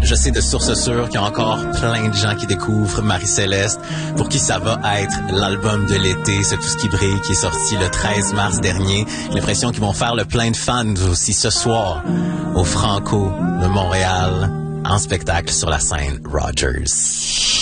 Je sais de sources sûres qu'il y a encore plein de gens qui découvrent Marie-Céleste, pour qui ça va être l'album de l'été, c'est tout ce qui brille, qui est sorti le 13 mars dernier. J'ai l'impression qu'ils vont faire le plein de fans aussi ce soir au Franco de Montréal, en spectacle sur la scène Rogers.